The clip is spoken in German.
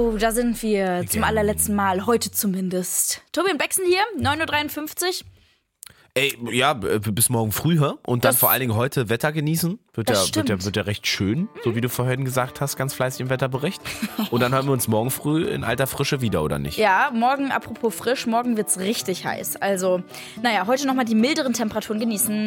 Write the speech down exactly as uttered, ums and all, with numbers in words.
Oh, da sind wir zum allerletzten Mal, heute zumindest. Tobi und Bexen hier, neun Uhr dreiundfünfzig. Ey, ja, bis morgen früh, hä? Und dann Das- vor allen Dingen heute Wetter genießen. Wird ja, Das wird, ja, stimmt. wird ja recht schön, so wie du vorhin gesagt hast, ganz fleißig im Wetterbericht. Und dann hören wir uns morgen früh in alter Frische wieder, oder nicht? Ja, morgen, apropos frisch, morgen wird's richtig heiß. Also, naja, heute nochmal die milderen Temperaturen genießen.